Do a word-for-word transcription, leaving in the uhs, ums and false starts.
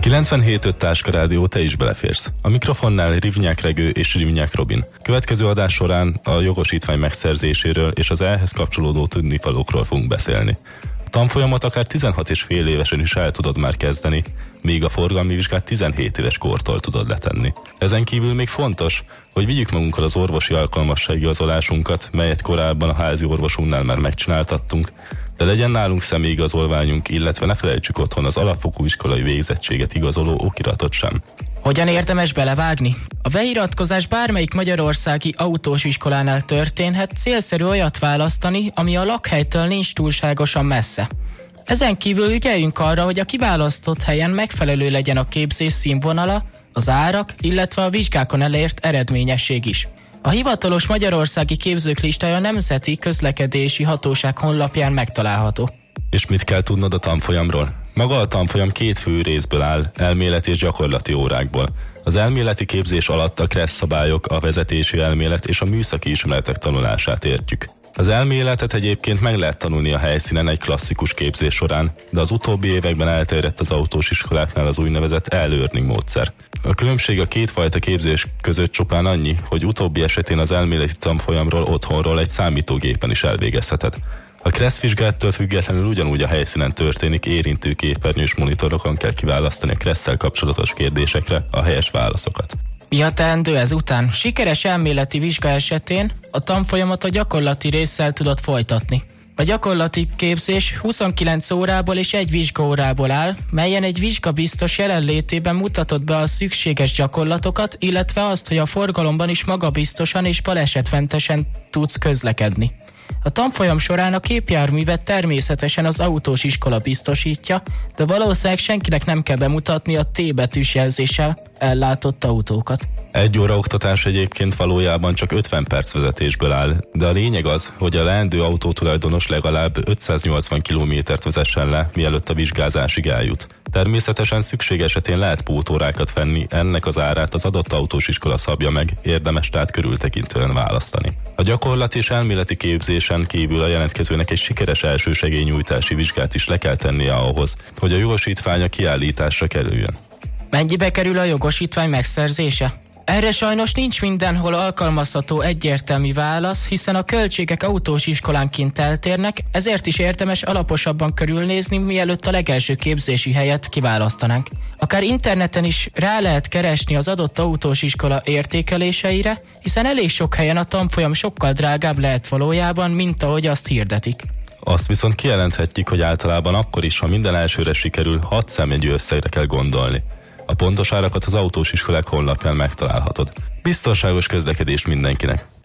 kilencvenhét öt Táska Rádió, te is beleférsz. A mikrofonnál Rivnyák Regő és Rivnyák Robin. Következő adás során a jogosítvány megszerzéséről és az ehhez kapcsolódó tudnivalókról fogunk beszélni. A tanfolyamot akár tizenhat és fél évesen is el tudod már kezdeni, míg a forgalmi vizsgát tizenhét éves kortól tudod letenni. Ezen kívül még fontos, hogy vigyük magunkkal az orvosi alkalmassági igazolásunkat, melyet korábban a házi orvosunknál már megcsináltattunk, de legyen nálunk személyigazolványunk, illetve ne felejtsük otthon az alapfokú iskolai végzettséget igazoló okiratot sem. Hogyan érdemes belevágni? A beiratkozás bármelyik magyarországi autós iskolánál történhet, célszerű olyat választani, ami a lakhelytől nincs túlságosan messze. Ezen kívül ügyeljünk arra, hogy a kiválasztott helyen megfelelő legyen a képzés színvonala, az árak, illetve a vizsgákon elért eredményesség is. A hivatalos magyarországi képzők listája a Nemzeti Közlekedési Hatóság honlapján megtalálható. És mit kell tudnod a tanfolyamról? Maga a tanfolyam két fő részből áll, elméleti és gyakorlati órákból. Az elméleti képzés alatt a kressz szabályok, a vezetési elmélet és a műszaki ismeretek tanulását értjük. Az elméletet egyébként meg lehet tanulni a helyszínen egy klasszikus képzés során, de az utóbbi években elterjedt az autós iskoláknál az úgynevezett e-learning módszer. A különbség a kétfajta képzés között csupán annyi, hogy utóbbi esetén az elméleti tanfolyamról otthonról egy számítógépen is elvégezheted. A kressz vizsgáttól függetlenül ugyanúgy a helyszínen történik, érintő képernyős monitorokon kell kiválasztani a kresszel kapcsolatos kérdésekre a helyes válaszokat. Mi a teendő ezután? Sikeres elméleti vizsga esetén a tanfolyamat a gyakorlati résszel tudod folytatni. A gyakorlati képzés huszonkilenc órából és egy vizsgaórából áll, melyen egy vizsgabiztos jelenlétében mutatod be a szükséges gyakorlatokat, illetve azt, hogy a forgalomban is magabiztosan és balesetmentesen tudsz közlekedni. A tanfolyam során a képjárművet természetesen az autós iskola biztosítja, de valószínűleg senkinek nem kell bemutatni a T betűs jelzéssel ellátott autókat. Egy óra oktatás egyébként valójában csak ötven perc vezetésből áll, de a lényeg az, hogy a leendő autótulajdonos legalább ötszáznyolcvan kilométert vezessen le, mielőtt a vizsgázásig eljut. Természetesen szükség esetén lehet pótórákat venni, ennek az árát az adott autós iskola szabja meg, érdemes tehát körültekintően választani. A gyakorlati és elméleti képzésen kívül a jelentkezőnek egy sikeres elsősegélynyújtási vizsgát is le kell tennie ahhoz, hogy a jogosítványa kiállításra kerüljön. Mennyibe kerül a jogosítvány megszerzése? Erre sajnos nincs mindenhol alkalmazható egyértelmű válasz, hiszen a költségek autós iskolánként eltérnek, ezért is érdemes alaposabban körülnézni, mielőtt a legelső képzési helyet kiválasztanánk. Akár interneten is rá lehet keresni az adott autós iskola értékeléseire, hiszen elég sok helyen a tanfolyam sokkal drágább lehet valójában, mint ahogy azt hirdetik. Azt viszont kijelenthetjük, hogy általában akkor is, ha minden elsőre sikerül, hat számjegyű összegre kell gondolni. A pontos árakat az autós iskolák honlapján megtalálhatod. Biztonságos közlekedés mindenkinek!